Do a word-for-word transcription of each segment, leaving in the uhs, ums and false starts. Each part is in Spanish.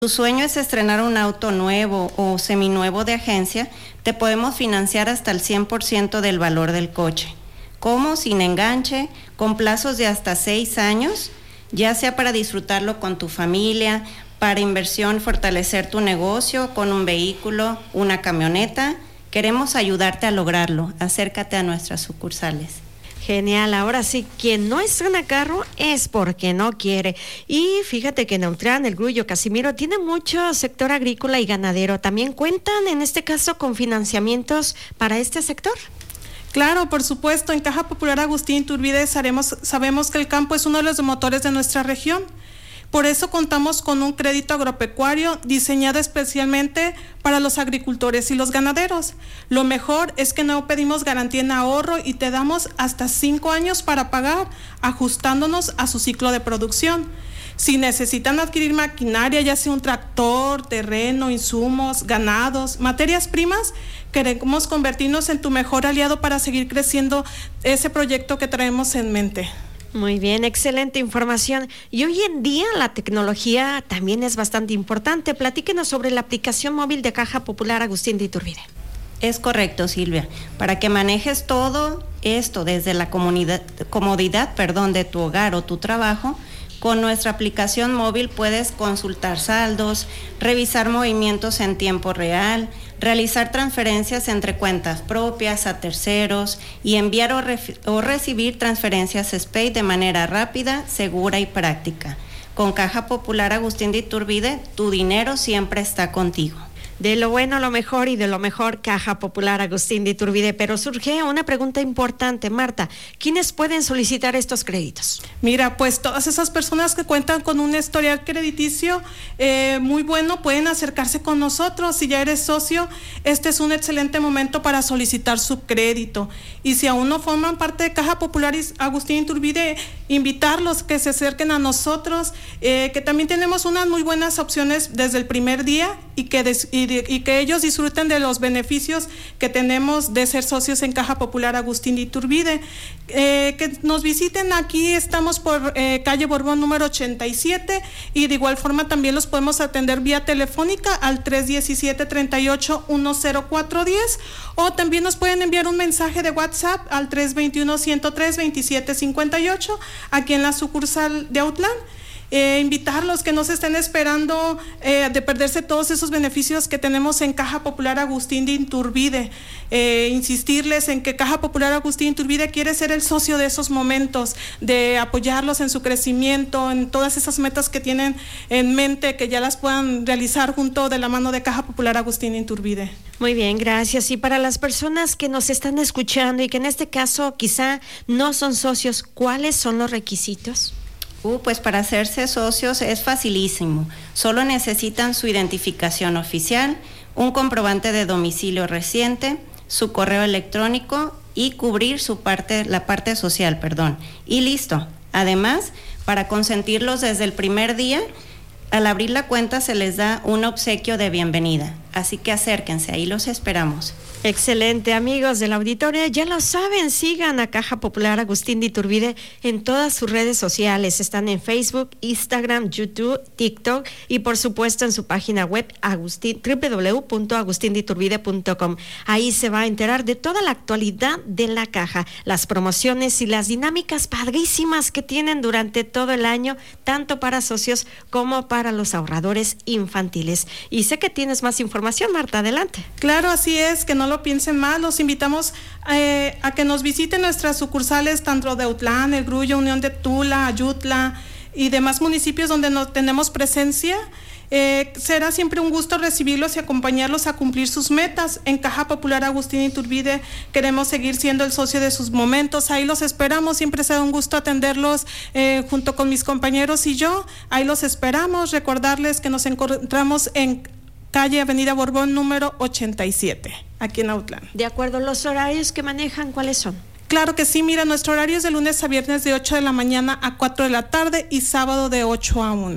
tu sueño es estrenar un auto nuevo o seminuevo de agencia, te podemos financiar hasta el cien por ciento del valor del coche. ¿Cómo? Sin enganche, con plazos de hasta seis años, ya sea para disfrutarlo con tu familia, para inversión, fortalecer tu negocio con un vehículo, una camioneta. Queremos ayudarte a lograrlo. Acércate a nuestras sucursales. Genial, ahora sí, quien no estrena carro es porque no quiere. Y fíjate que Neutlan, El Grullo, Casimiro, tiene mucho sector agrícola y ganadero. ¿También cuentan en este caso con financiamientos para este sector? Claro, por supuesto, en Caja Popular Agustín Iturbide sabemos, sabemos que el campo es uno de los motores de nuestra región. Por eso contamos con un crédito agropecuario diseñado especialmente para los agricultores y los ganaderos. Lo mejor es que no pedimos garantía en ahorro y te damos hasta cinco años para pagar, ajustándonos a su ciclo de producción. Si necesitan adquirir maquinaria, ya sea un tractor, terreno, insumos, ganados, materias primas, queremos convertirnos en tu mejor aliado para seguir creciendo ese proyecto que traemos en mente. Muy bien, excelente información. Y hoy en día la tecnología también es bastante importante. Platíquenos sobre la aplicación móvil de Caja Popular Agustín de Iturbide. Es correcto, Silvia. Para que manejes todo esto desde la comunidad, comodidad perdón, de tu hogar o tu trabajo, con nuestra aplicación móvil puedes consultar saldos, revisar movimientos en tiempo real, realizar transferencias entre cuentas propias a terceros y enviar o, ref- o recibir transferencias S P A Y de manera rápida, segura y práctica. Con Caja Popular Agustín de Iturbide, tu dinero siempre está contigo. De lo bueno, lo mejor y de lo mejor, Caja Popular Agustín de Iturbide. Pero surge una pregunta importante, Marta. ¿Quiénes pueden solicitar estos créditos? Mira, pues todas esas personas que cuentan con un historial crediticio eh, muy bueno pueden acercarse con nosotros. Si ya eres socio, este es un excelente momento para solicitar su crédito. Y si aún no forman parte de Caja Popular Agustín de Iturbide, invitarlos que se acerquen a nosotros, eh, que también tenemos unas muy buenas opciones desde el primer día y que des, y y que ellos disfruten de los beneficios que tenemos de ser socios en Caja Popular Agustín de Iturbide. Eh, que nos visiten, aquí estamos por eh, calle Borbón número ochenta y siete y de igual forma también los podemos atender vía telefónica al tres diecisiete, treinta y ocho, ciento cuatro diez o también nos pueden enviar un mensaje de WhatsApp al tres veintiuno, ciento tres, veintisiete cincuenta y ocho aquí en la sucursal de Autlán. Eh, invitarlos que no se estén esperando eh, de perderse todos esos beneficios que tenemos en Caja Popular Agustín de Iturbide. Eh, insistirles en que Caja Popular Agustín de Iturbide quiere ser el socio de esos momentos, de apoyarlos en su crecimiento, en todas esas metas que tienen en mente, que ya las puedan realizar junto de la mano de Caja Popular Agustín de Iturbide. Muy bien, gracias. Y para las personas que nos están escuchando y que en este caso quizá no son socios, ¿cuáles son los requisitos? Uh, pues para hacerse socios es facilísimo. Solo necesitan su identificación oficial, un comprobante de domicilio reciente, su correo electrónico y cubrir su parte, la parte social, perdón. Y listo. Además, para consentirlos desde el primer día, al abrir la cuenta se les da un obsequio de bienvenida. Así que acérquense, ahí los esperamos. Excelente, amigos del auditorio, ya lo saben, sigan a Caja Popular Agustín de Iturbide en todas sus redes sociales. Están en Facebook, Instagram, YouTube, TikTok y por supuesto en su página web agustin, doble u doble u doble u punto agustin de iturbide punto com. Ahí se va a enterar de toda la actualidad de la Caja, las promociones y las dinámicas padrísimas que tienen durante todo el año, tanto para socios como para los ahorradores infantiles. Y sé que tienes más información, Marta, adelante. Claro, así es, que no lo piensen mal, los invitamos eh, a que nos visiten nuestras sucursales tanto de Autlán, El Grullo, Unión de Tula, Ayutla y demás municipios donde no tenemos presencia. Eh, será siempre un gusto recibirlos y acompañarlos a cumplir sus metas. En Caja Popular Agustín de Iturbide queremos seguir siendo el socio de sus momentos. Ahí los esperamos, siempre será un gusto atenderlos eh, junto con mis compañeros y yo. Ahí los esperamos. Recordarles que nos encontramos en calle Avenida Borbón número ochenta y siete, aquí en Autlán. De acuerdo, los horarios que manejan, ¿cuáles son? Claro que sí, mira, nuestro horario es de lunes a viernes de ocho de la mañana a cuatro de la tarde y sábado de ocho a una.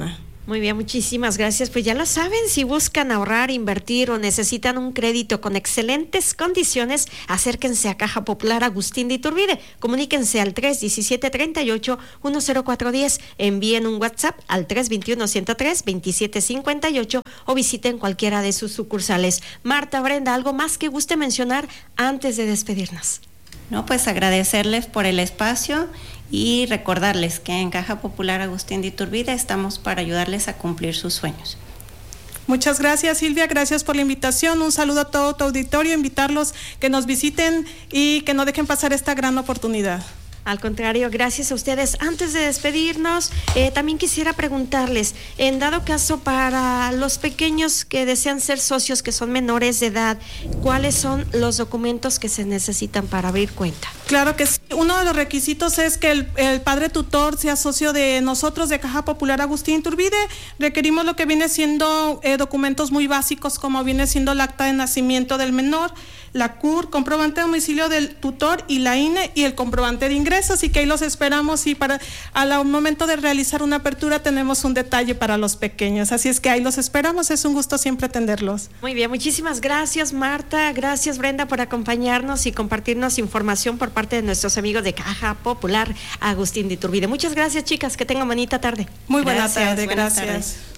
Muy bien, muchísimas gracias. Pues ya lo saben, si buscan ahorrar, invertir o necesitan un crédito con excelentes condiciones, acérquense a Caja Popular Agustín de Iturbide. Comuníquense al tres diecisiete treinta y ocho uno cero cuatro diez, envíen un WhatsApp al tres veintiuno ciento tres veintisiete cincuenta y ocho o visiten cualquiera de sus sucursales. Marta, Brenda, ¿algo más que guste mencionar antes de despedirnos? No, pues agradecerles por el espacio y recordarles que en Caja Popular Agustín de Iturbide estamos para ayudarles a cumplir sus sueños. Muchas gracias, Silvia, gracias por la invitación. Un saludo a todo tu auditorio, invitarlos que nos visiten y que no dejen pasar esta gran oportunidad. Al contrario, gracias a ustedes. Antes de despedirnos, eh, también quisiera preguntarles, en dado caso para los pequeños que desean ser socios, que son menores de edad, ¿cuáles son los documentos que se necesitan para abrir cuenta? Claro que sí. Uno de los requisitos es que el, el padre tutor sea socio de nosotros, de Caja Popular Agustín Iturbide. Requerimos lo que viene siendo eh, documentos muy básicos, como viene siendo el acta de nacimiento del menor, la C U R, comprobante de domicilio del tutor y la I N E y el comprobante de ingreso. Así que ahí los esperamos y para al momento de realizar una apertura tenemos un detalle para los pequeños. Así es que ahí los esperamos. Es un gusto siempre atenderlos. Muy bien, muchísimas gracias, Marta. Gracias, Brenda, por acompañarnos y compartirnos información por parte de nuestros amigos de Caja Popular Agustín de Iturbide. Muchas gracias, chicas. Que tengan bonita tarde. Muy buena Gracias, tarde. buenas Gracias. tardes.